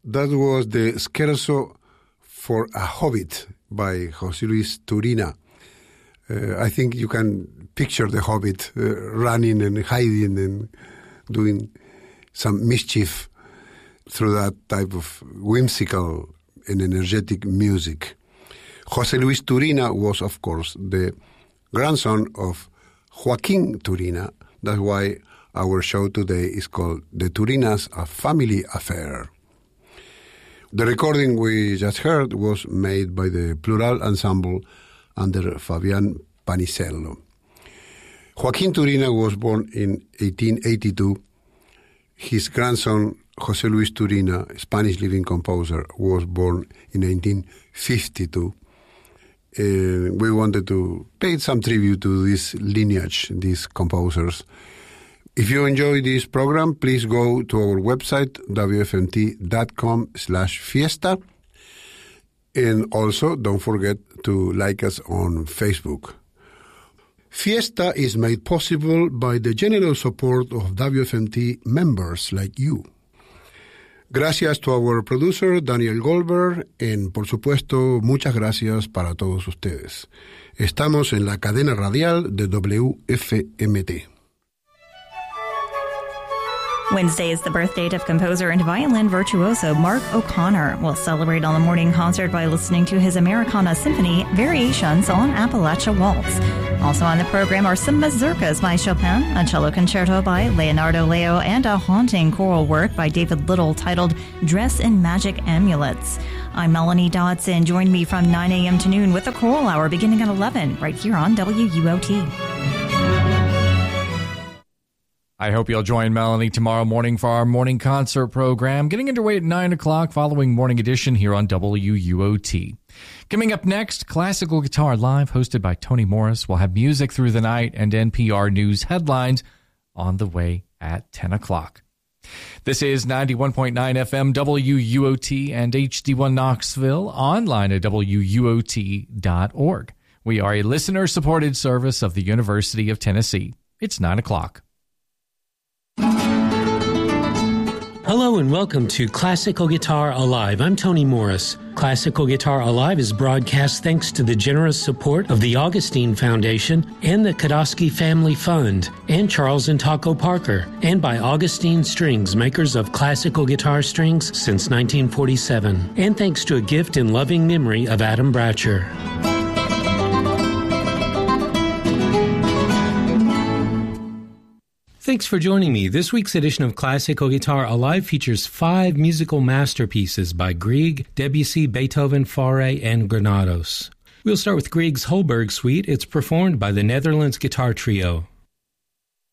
That was the Scherzo for a Hobbit by José Luis Turina. I think you can picture the Hobbit running and hiding and doing some mischief through that type of whimsical and energetic music. José Luis Turina was, of course, the grandson of Joaquín Turina. That's why our show today is called The Turinas, a Family Affair. The recording we just heard was made by the Plural Ensemble under Fabian Panicello. Joaquín Turina was born in 1882. His grandson, José Luis Turina, Spanish living composer, was born in 1952. We wanted to pay some tribute to this lineage, these composers. If you enjoy this program, please go to our website, wfmt.com/fiesta. And also, don't forget to like us on Facebook. Fiesta is made possible by the generous support of WFMT members like you. Gracias to our producer, Daniel Goldberg, and por supuesto, muchas gracias para todos ustedes. Estamos en la cadena radial de WFMT. Wednesday is the birth date of composer and violin virtuoso Mark O'Connor. We'll celebrate on the morning concert by listening to his Americana Symphony Variations on Appalachia Waltz. Also on the program are some mazurkas by Chopin, a cello concerto by Leonardo Leo, and a haunting choral work by David Little titled Dress in Magic Amulets. I'm Melanie Dodson. Join me from 9 a.m. to noon with a choral hour beginning at 11 right here on WUOT. I hope you'll join Melanie tomorrow morning for our morning concert program, getting underway at 9 o'clock following Morning Edition here on WUOT. Coming up next, Classical Guitar Live, hosted by Tony Morris. We'll have music through the night and NPR News headlines on the way at 10 o'clock. This is 91.9 FM WUOT and HD1 Knoxville, online at WUOT.org. We are a listener-supported service of the University of Tennessee. It's 9 o'clock. Hello and welcome to Classical Guitar Alive. I'm Tony Morris. Classical Guitar Alive is broadcast thanks to the generous support of the Augustine Foundation and the Kodosky Family Fund and Charles and Taco Parker, and by Augustine Strings, makers of classical guitar strings since 1947, and thanks to a gift in loving memory of Adam Bratcher. Thanks for joining me. This week's edition of Classical Guitar Alive features 5 musical masterpieces by Grieg, Debussy, Beethoven, Fauré, and Granados. We'll start with Grieg's Holberg Suite. It's performed by the Netherlands Guitar Trio.